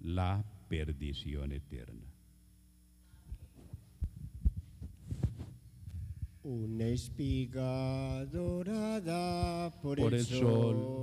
la perdición eterna. Una espiga dorada por Por el el sol, sol